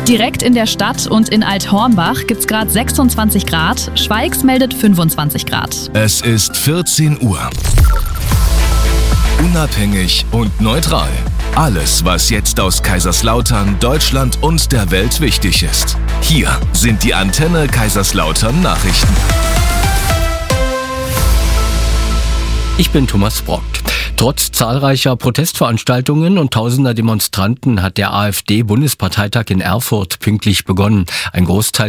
Direkt in der Stadt und in Alt-Hornbach gibt's gerade 26 Grad. Schweigs meldet 25 Grad. Es ist 14 Uhr. Unabhängig und neutral. Alles, was jetzt aus Kaiserslautern, Deutschland und der Welt wichtig ist. Hier sind die Antenne Kaiserslautern Nachrichten. Ich bin Thomas Brock. Trotz zahlreicher Protestveranstaltungen und tausender Demonstranten hat der AfD-Bundesparteitag in Erfurt pünktlich begonnen. Ein Großteil